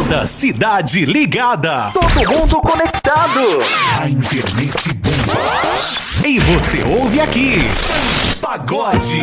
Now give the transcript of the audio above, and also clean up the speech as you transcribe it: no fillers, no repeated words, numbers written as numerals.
Toda cidade ligada. Todo mundo conectado. A internet bomba. E você ouve aqui. Pagode.